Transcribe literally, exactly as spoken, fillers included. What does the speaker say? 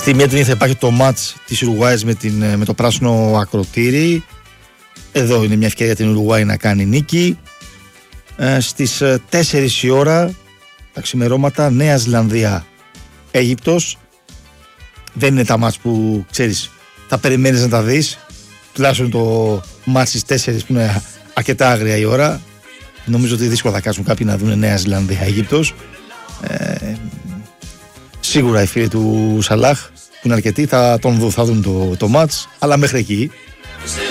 Στη μία την θα υπάρχει το μάτς της Ουρουάης με, με το πράσινο ακροτήρι. Εδώ είναι μια ευκαιρία για την Ουρουάη να κάνει νίκη. Ε, στις τέσσερις η ώρα τα ξημερώματα Νέα Ζηλανδία Αίγυπτος. Δεν είναι τα μάτς που ξέρεις θα περιμένεις να τα δεις. Τουλάχιστον το μάτς στις τέσσερις που είναι αρκετά άγρια η ώρα. Νομίζω ότι δύσκολα θα κάτσουν κάποιοι να δουν Νέα Ζηλανδία Αίγυπτος. Ε, σίγουρα οι φίλοι του Σαλάχ που είναι αρκετοί θα τον δουν, θα δουν το, το μάτς, αλλά μέχρι εκεί